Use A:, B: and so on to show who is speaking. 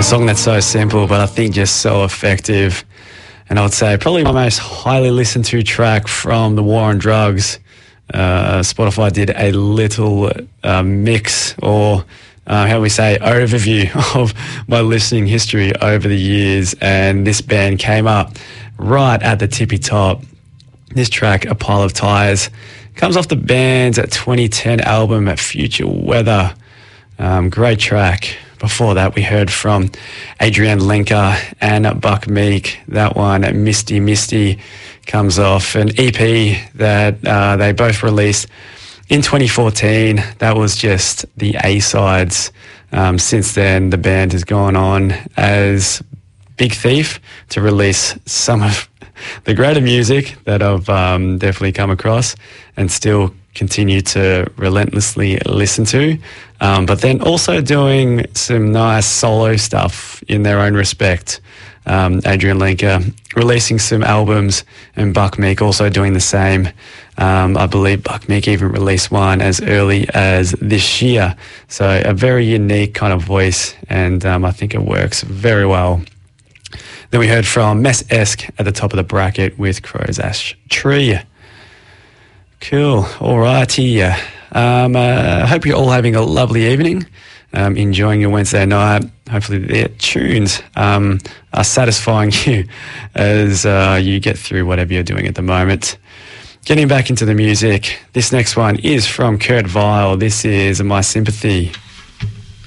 A: song that's so simple, but I think just so effective. And I would say probably my most highly listened to track from the War on Drugs. Spotify did a little mix, or how we say, overview of my listening history over the years, and this band came up right at the tippy top. This track, A Pile of Tires, comes off the band's 2010 album Future Weather. Great track. Before that, we heard from Adrian Lenker and Buck Meek. That one, Misty Misty, comes off an EP that they both released in 2014. That was just the A-sides. Since then, the band has gone on as Big Thief to release some of the greater music that I've definitely come across and still continue to relentlessly listen to, but then also doing some nice solo stuff in their own respect. Adrian Lenker releasing some albums, and Buck Meek also doing the same. I believe Buck Meek even released one as early as this year. So a very unique kind of voice, and I think it works very well. Then we heard from Mess-esque at the top of the bracket with Crow's Ash Tree. Cool. All righty. I hope you're all having a lovely evening, enjoying your Wednesday night. Hopefully the tunes are satisfying you as you get through whatever you're doing at the moment. Getting back into the music, this next one is from Kurt Vile. This is My Sympathy.